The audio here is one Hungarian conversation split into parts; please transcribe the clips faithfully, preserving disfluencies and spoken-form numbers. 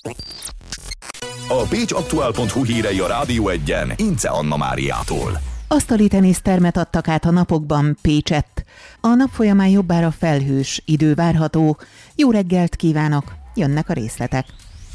A pécs aktuál pont hu hírei a Rádió Egyen Ince Anna Máriától. Asztali tenisztermet adtak át a napokban Pécsett. A nap folyamán jobbára felhős idő várható. Jó reggelt kívánok, jönnek a részletek.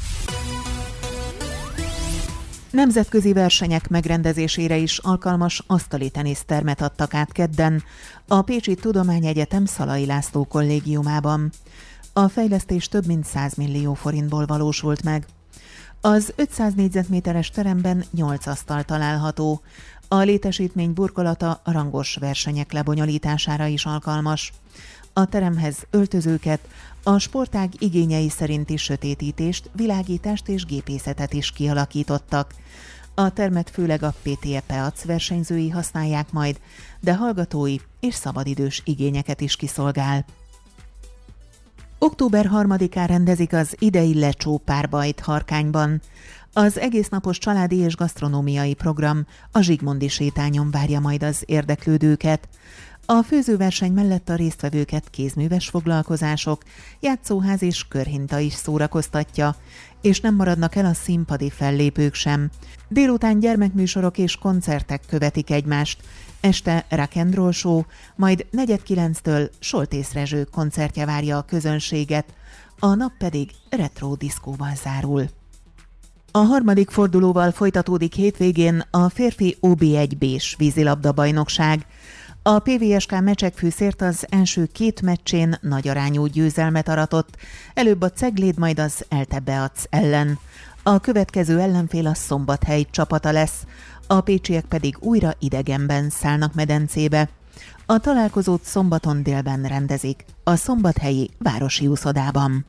Nemzetközi versenyek megrendezésére is alkalmas asztali tenisztermet adtak át kedden a Pécsi Tudományegyetem Szalai László kollégiumában. A fejlesztés több mint száz millió forintból valósult meg. Az ötszáz négyzetméteres teremben nyolc asztal található. A létesítmény burkolata rangos versenyek lebonyolítására is alkalmas. A teremhez öltözőket, a sportág igényei szerinti sötétítést, világítást és gépészetet is kialakítottak. A termet főleg a pé té e Peac versenyzői használják majd, de hallgatói és szabadidős igényeket is kiszolgál. október harmadikán rendezik az idei lecsó párbajt Harkányban. Az egésznapos családi és gasztronómiai program a Zsigmondi sétányon várja majd az érdeklődőket. A főzőverseny mellett a résztvevőket kézműves foglalkozások, játszóház és körhinta is szórakoztatja, és nem maradnak el a színpadi fellépők sem. Délután gyermekműsorok és koncertek követik egymást, este rock and roll show, majd negyed kilenctől Soltész Rezső koncertje várja a közönséget, a nap pedig retro diszkóval zárul. A harmadik fordulóval folytatódik hétvégén a férfi o bé egy bé-s vízilabda bajnokság. A pé vé es ká Mecsekfűszért az első két meccsén nagy arányú győzelmet aratott, előbb a Cegléd, majd az Elte Beac ellen. A következő ellenfél a Szombathely csapata lesz, a pécsiek pedig újra idegenben szállnak medencébe. A találkozót szombaton délben rendezik, a szombathelyi városi úszodában.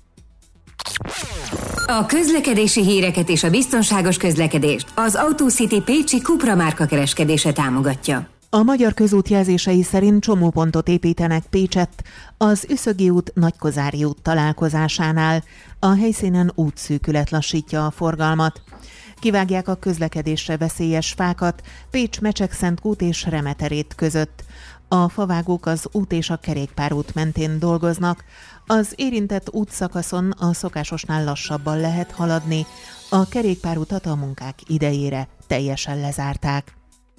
A közlekedési híreket és a biztonságos közlekedést az AutoCity Pécsi Cupra márka kereskedése támogatja. A Magyar Közút jelzései szerint csomópontot építenek Pécsett az Üszögi út Nagykozári út találkozásánál. A helyszínen útszűkület lassítja a forgalmat. Kivágják a közlekedésre veszélyes fákat Pécs Mecsekszentkút és Remeterét között. A favágók az út és a kerékpárút mentén dolgoznak. Az érintett útszakaszon a szokásosnál lassabban lehet haladni. A kerékpárutat a munkák idejére teljesen lezárták.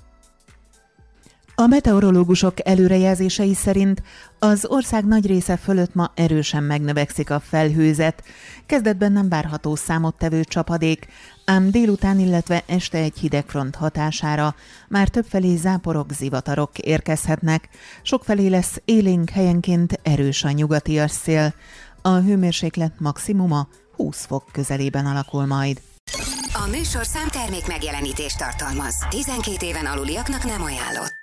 A meteorológusok előrejelzései szerint az ország nagy része fölött ma erősen megnövekszik a felhőzet. Kezdetben nem várható számottevő csapadék, ám délután, illetve este egy hidegfront hatására már többfelé záporok, zivatarok érkezhetnek. Sokfelé lesz élénk, helyenként erős a nyugatias szél. A hőmérséklet maximuma húsz fok közelében alakul majd. A műsor számtermék megjelenítést tartalmaz. tizenkét éven aluliaknak nem ajánlott.